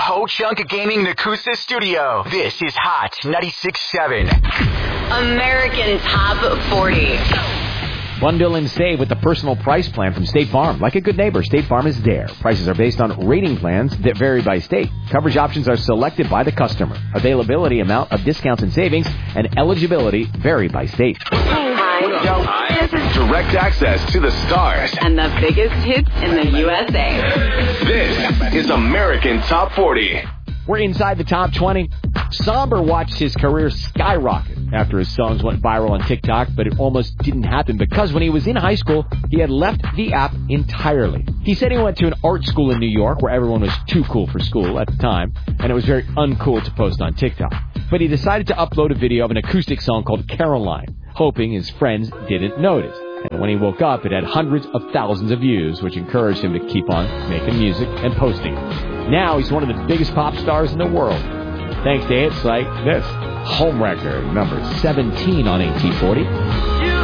whole chunk of gaming in the Coosa studio. This is Hot 96.7. American Top 40. Bundle and save with the personal price plan from State Farm. Like a good neighbor, State Farm is there. Prices are based on rating plans that vary by state. Coverage options are selected by the customer. Availability, amount of discounts and savings, and eligibility vary by state. Hi. This is direct access to the stars And the biggest hits in the USA. This is American Top 40. We're inside the top 20. Somber watched his career skyrocket after his songs went viral on TikTok, but it almost didn't happen because when he was in high school, he had left the app entirely. He said he went to an art school in New York where everyone was too cool for school at the time, and it was very uncool to post on TikTok. But he decided to upload a video of an acoustic song called Caroline, hoping his friends didn't notice. And when he woke up, it had hundreds of thousands of views, which encouraged him to keep on making music and posting it. Now he's one of the biggest pop stars in the world, thanks to hits like this. Home record number 17 on AT40.